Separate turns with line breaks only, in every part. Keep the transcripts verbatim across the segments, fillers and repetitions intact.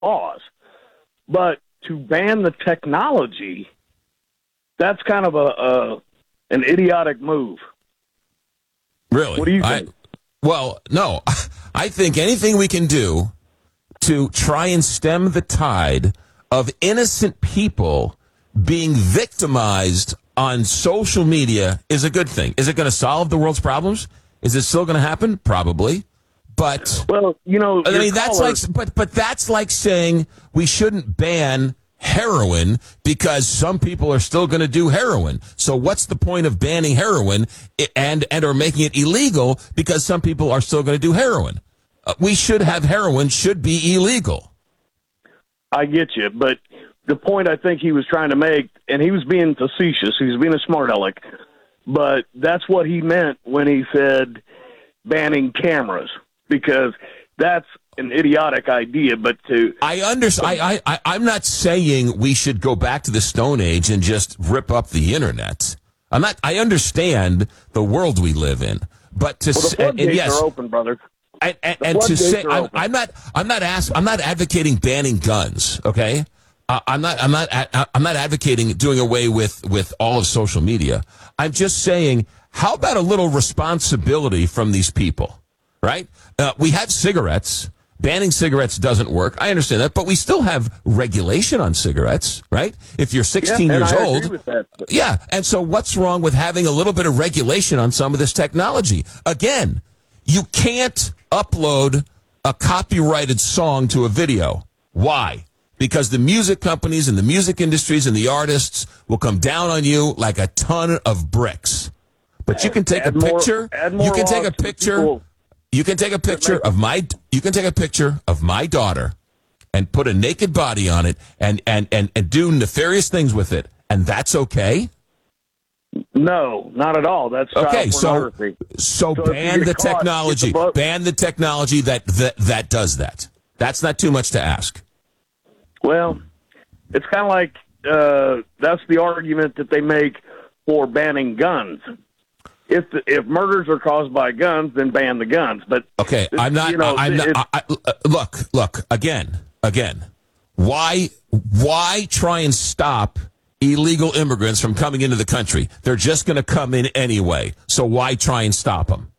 cause. But to ban the technology, that's kind of a, a an idiotic move.
Really?
What do you think?
I, well, no. I think anything we can do to try and stem the tide of innocent people being victimized on social media is a good thing. Is it going to solve the world's problems? Is it still going to happen? Probably. But,
well, you know,
I mean, that's
caller,
like, but, but that's like saying we shouldn't ban heroin because some people are still going to do heroin. So what's the point of banning heroin and, and or making it illegal because some people are still going to do heroin? Uh, we should have heroin should be illegal.
I get you, but the point I think he was trying to make, and he was being facetious, he was being a smart aleck, but that's what he meant when he said banning cameras, because that's an idiotic idea. But to
I understand. I, I, I'm not saying we should go back to the Stone Age and just rip up the internet. I'm not. I understand the world we live in, but to
well, the
say, and,
floodgates
yes,
are open, brother.
And, and, and to say, I'm, I'm not. I'm not ask, I'm not advocating banning guns. Okay, uh, I'm not. I'm not. I'm not advocating doing away with with all of social media. I'm just saying, how about a little responsibility from these people? Right? Uh, we have cigarettes. Banning cigarettes doesn't work. I understand that, but we still have regulation on cigarettes, right? If you're sixteen
yeah,
years
I
old.
agree with that.
Yeah. And so what's wrong with having a little bit of regulation on some of this technology? Again, you can't upload a copyrighted song to a video. Why? Because the music companies and the music industries and the artists will come down on you like a ton of bricks. But you can take
add
a
more,
picture.
add more
You can take a
laws to
picture.
people.
You can take a picture of my. You can take a picture of my daughter, and put a naked body on it, and and and and do nefarious things with it, and that's okay.
No, not at all. That's
Okay,
child
so
pornography.
so,
So if you
ban
get
the
caught,
technology.
get the bu-
ban the technology that, that that does that. That's not too much to ask.
Well, it's kind of like uh, that's the argument that they make for banning guns. If the, if murders are caused by guns, then ban the guns. But
Okay, I'm not.
You know,
I'm not.
it's-
I, I, look, look again, again. Why, why try and stop illegal immigrants from coming into the country? They're just going to come in anyway. So why try and stop them?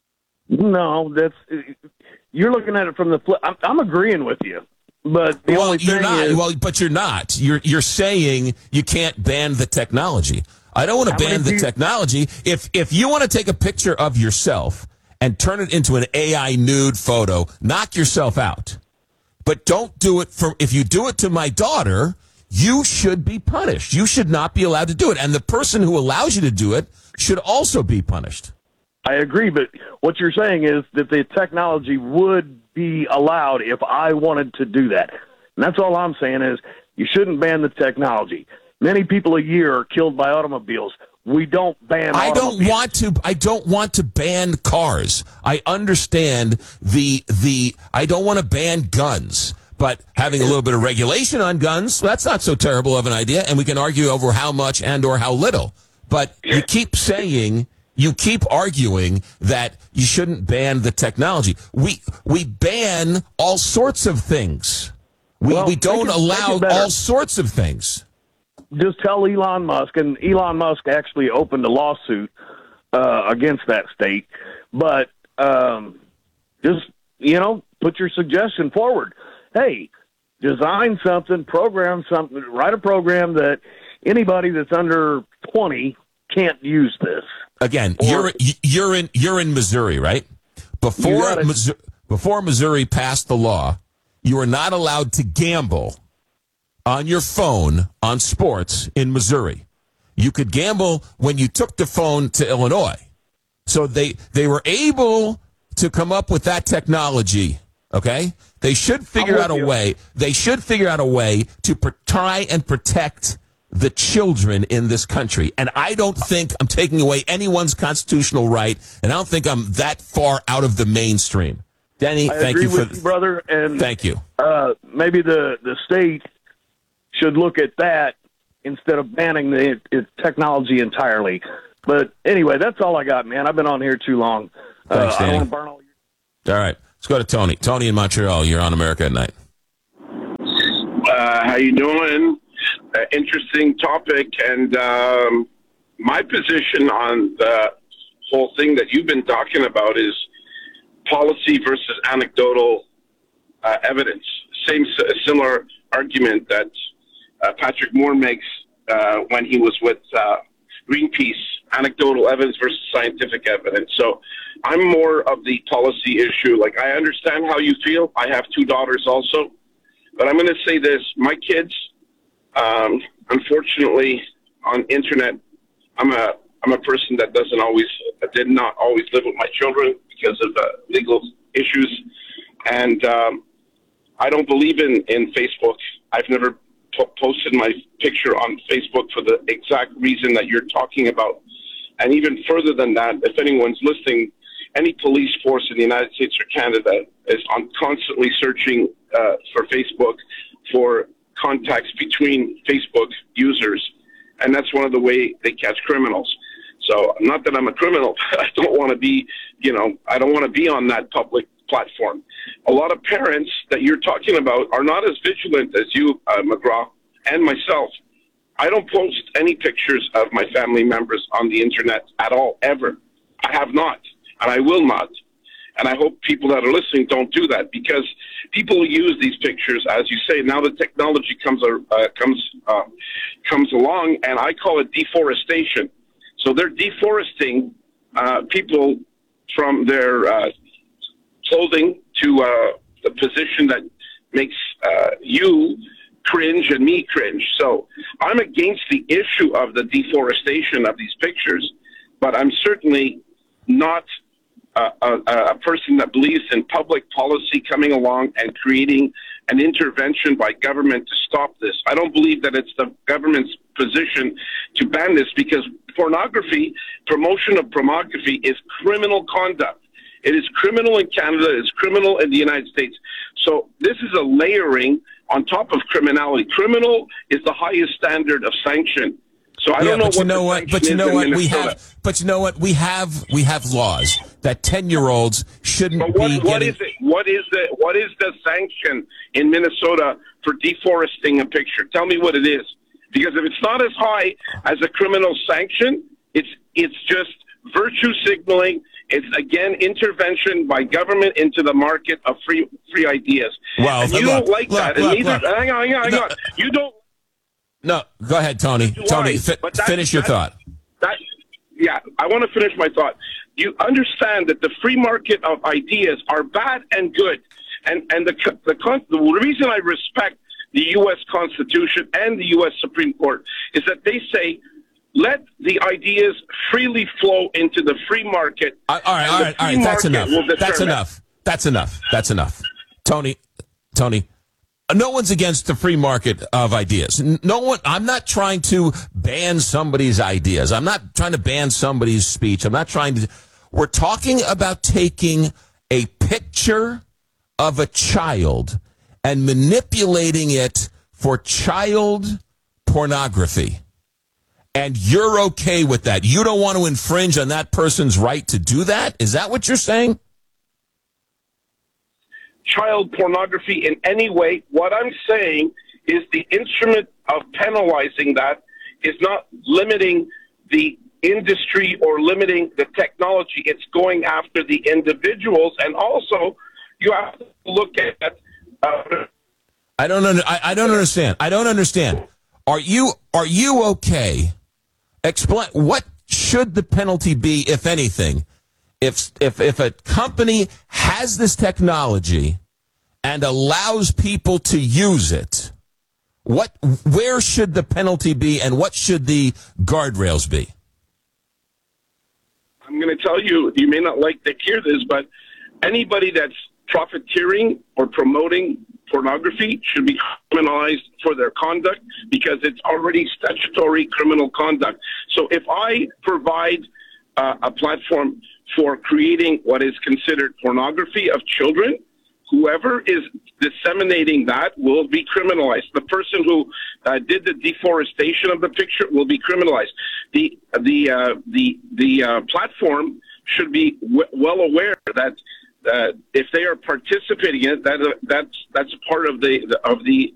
No, that's you're looking at it from the flip. I'm, I'm agreeing with you, but the
Well,
only
you're
thing
not.
is,
Well, but you're not. You're you're saying you can't ban the technology. I don't want to
How
ban
many
the
people-
technology. If if you want to take a picture of yourself and turn it into an A I nude photo, knock yourself out. But don't do it for. If you do it to my daughter, you should be punished. You should not be allowed to do it, and the person who allows you to do it should also be punished.
I agree, but what you're saying is that the technology would be allowed if I wanted to do that. And that's all I'm saying is you shouldn't ban the technology. Many people a year are killed by automobiles. We don't ban
I don't
automobiles.
want to. I don't want to ban cars. I understand the the. I don't want to ban guns, but having a little bit of regulation on guns, that's not so terrible of an idea. And we can argue over how much and or how little. But you keep saying, you keep arguing that you shouldn't ban the technology. We we ban all sorts of things. We
Well,
we don't
make it-
allow
make it better.
all sorts of things.
Just tell Elon Musk, and Elon Musk actually opened a lawsuit uh, against that state. But um, just, you know, put your suggestion forward. Hey, design something, program something, write a program that anybody that's under twenty can't use this.
Again,
Or-
you're you're in you're in Missouri, right? Before
got it.
Missouri, before Missouri passed the law, you were not allowed to gamble on your phone on sports in Missouri. You could gamble when you took the phone to Illinois. So they they were able to come up with that technology, okay? They should figure
I'm
out a
with you.
way. They should figure out a way to pr- try and protect the children in this country. And I don't think I'm taking away anyone's constitutional right, and I don't think I'm that far out of the mainstream. Denny,
I
thank
agree
you for
with you, brother. And
Thank you.
uh, maybe the, the state should look at that instead of banning the it, technology entirely. But anyway, that's all I got, man. I've been on here too long.
Thanks,
uh, I
Danny.
don't want to burn all your
All right. Let's go to Tony. Tony in Montreal. You're on America at Night.
How you doing? Uh, interesting topic, and um, my position on the whole thing that you've been talking about is policy versus anecdotal uh, evidence. Same similar argument that uh, Patrick Moore makes uh, when he was with uh, Greenpeace, anecdotal evidence versus scientific evidence. So I'm more of the policy issue. Like, I understand how you feel. I have two daughters also. But I'm going to say this. My kids, um, unfortunately, on internet, I'm a I'm a person that doesn't always, did not always live with my children because of uh, legal issues. And um, I don't believe in, in Facebook. I've never po- posted my picture on Facebook for the exact reason that you're talking about. And even further than that, if anyone's listening, any police force in the United States or Canada is on constantly searching uh, for Facebook for contacts between Facebook users. And that's one of the way they catch criminals. So not that I'm a criminal, but I don't want to be, you know, I don't want to be on that public platform. A lot of parents that you're talking about are not as vigilant as you, uh, McGraw, and myself. I don't post any pictures of my family members on the internet at all, ever. I have not, and I will not. And I hope people that are listening don't do that, because people use these pictures, as you say. Now the technology comes uh, comes uh, comes along, and I call it deforestation. So they're deforesting uh, people from their uh, clothing to uh, the position that makes uh, you cringe and me cringe. So I'm against the issue of the deforestation of these pictures, but I'm certainly not a, a, a person that believes in public policy coming along and creating an intervention by government to stop this. I don't believe that it's the government's position to ban this, because pornography, promotion of pornography, is criminal conduct. It is criminal in Canada. It is criminal in the United States. So this is a layering on top of criminality. Criminal is the highest standard of sanction. So I
yeah,
don't know
but
what
you know what? But you know what? We have. But you know what? We have. We have laws that ten-year-olds shouldn't
but what,
be
what
getting.
Is it? What is the What is the sanction in Minnesota for deforesting a picture? Tell me what it is. Because if it's not as high as a criminal sanction, it's it's just virtue signaling. It's, again, intervention by government into the market of free free ideas.
Well,
and you
look,
don't like
look,
that.
Look,
and neither,
look.
hang on, hang on, hang
No.
on. You don't.
No, go ahead, Tony. Tony, fi- finish your thought.
That, yeah, I want to finish my thought. You understand that the free market of ideas are bad and good, and and the the, the reason I respect the U S Constitution and the U S Supreme Court is that they say, let the ideas freely flow into the free market.
Uh, all right, all right, all right. That's enough. That's enough. That's enough. That's enough. Tony, Tony, no one's against the free market of ideas. No one. I'm not trying to ban somebody's ideas. I'm not trying to ban somebody's speech. I'm not trying to. We're talking about taking a picture of a child and manipulating it for child pornography. And you're okay with that. You don't want to infringe on that person's right to do that? Is that what you're saying?
Child pornography in any way. What I'm saying is the instrument of penalizing that is not limiting the industry or limiting the technology. It's going after the individuals. And also, you have to look at... Uh,
I don't under, I, I don't understand. I don't understand. Are you are you okay? Explain, what should the penalty be, if anything, if if if a company has this technology and allows people to use it? What where should the penalty be, and what should the guardrails be?
I'm going to tell you, you may not like to hear this, but anybody that's profiteering or promoting pornography should be criminalized for their conduct, because it's already statutory criminal conduct. So if I provide uh, a platform for creating what is considered pornography of children, whoever is disseminating that will be criminalized. The person who uh, did the deforestation of the picture will be criminalized. The the uh, the the uh, platform should be w- well aware that uh, if they are participating in it, that uh, that's that's part of the, the of the